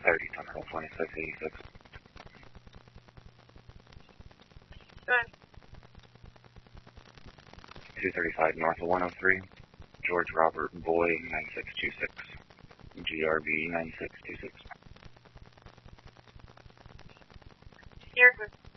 30, Terminal 2686. Good. 235 north of 103, George Robert Boy 9626, GRB 9626. You're good.